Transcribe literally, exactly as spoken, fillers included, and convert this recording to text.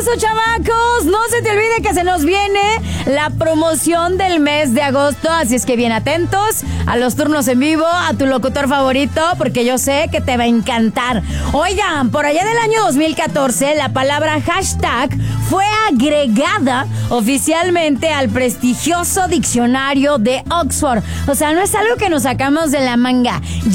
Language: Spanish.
eso, chamacos. No se te olvide que se nos viene la promoción del mes de agosto. Así es que bien atentos a los turnos en vivo, a tu locutor favorito, porque yo sé que te va a encantar. Oigan, por allá del año dos mil catorce, la palabra hashtag fue agregada oficialmente al prestigioso diccionario de Oxford. O sea, no es algo que nos sacamos de la manga.